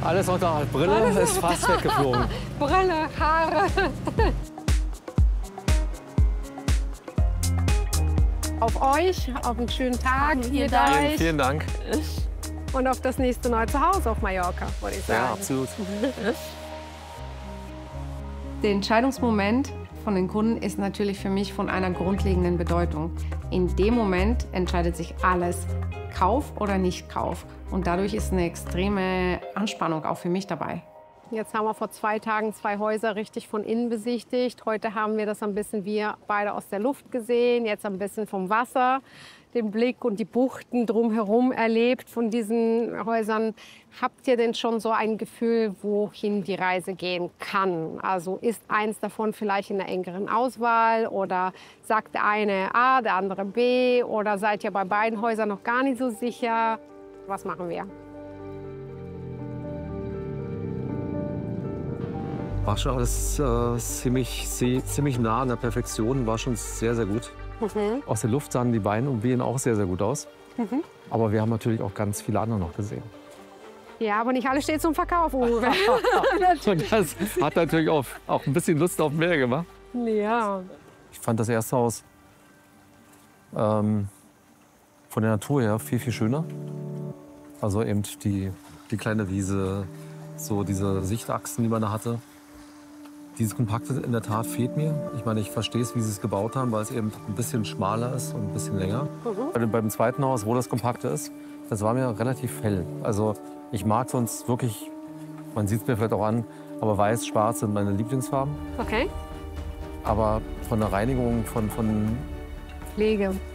Alles unter Brille ist fast weggeflogen. Brille, Haare. Auf euch, auf einen schönen Tag hier da. Vielen Dank. Und auf das nächste neue Zuhause auf Mallorca, würde ich sagen. Ja, absolut. Der Entscheidungsmoment von den Kunden ist natürlich für mich von einer grundlegenden Bedeutung. In dem Moment entscheidet sich alles, Kauf oder nicht Kauf. Und dadurch ist eine extreme Anspannung auch für mich dabei. Jetzt haben wir vor 2 Tagen 2 Häuser richtig von innen besichtigt. Heute haben wir das ein bisschen wir beide aus der Luft gesehen, jetzt ein bisschen vom Wasser, den Blick und die Buchten drumherum erlebt von diesen Häusern. Habt ihr denn schon so ein Gefühl, wohin die Reise gehen kann? Also ist eins davon vielleicht in der engeren Auswahl oder sagt der eine A, der andere B oder seid ihr bei beiden Häusern noch gar nicht so sicher? Was machen wir? War schon alles ziemlich nah an der Perfektion, war schon sehr, sehr gut. Aus der Luft sahen die beiden und Bienen auch sehr, sehr gut aus. Aber wir haben natürlich auch ganz viele andere noch gesehen. Ja, aber nicht alles steht zum Verkauf, Uwe. Und das hat natürlich auch ein bisschen Lust auf mehr gemacht. Ja. Ich fand das erste Haus von der Natur her viel, viel schöner. Also eben die kleine Wiese, so diese Sichtachsen, die man da hatte. Dieses Kompakte in der Tat fehlt mir. Ich meine, ich verstehe es, wie sie es gebaut haben, weil es eben ein bisschen schmaler ist und ein bisschen länger. Beim zweiten Haus, wo das Kompakte ist, das war mir relativ hell. Also ich mag sonst wirklich, man sieht es mir vielleicht auch an, aber weiß, schwarz sind meine Lieblingsfarben. Okay. Aber von der Reinigung, von Pflege.